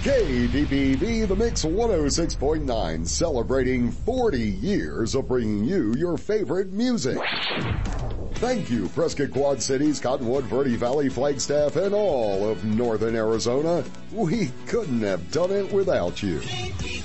KPPV, The Mix 106.9, celebrating 40 years of bringing you your favorite music. Thank you, Prescott Quad Cities, Cottonwood, Verde Valley, Flagstaff, and all of Northern Arizona. We couldn't have done it without you.